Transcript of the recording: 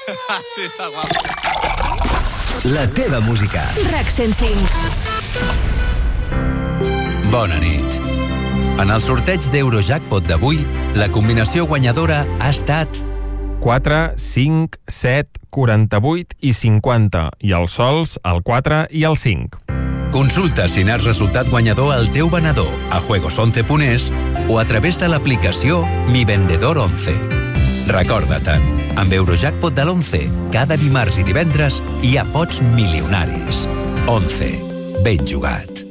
Sí, està guapo. La teva música. RAC 105. Bona nit. En el sorteig d'Eurojackpot d'avui, la combinació guanyadora ha estat 4, 5, 7, 48 i 50, i els sols el 4 i el 5. Consulta si n'has resultat guanyador al teu venedor a juegos11.es o a través de l'aplicació Mi Vendedor 11. Recorda-te'n, amb Eurojackpot de l'11, cada dimarts i divendres hi ha pots milionaris. 11. Ben jugat.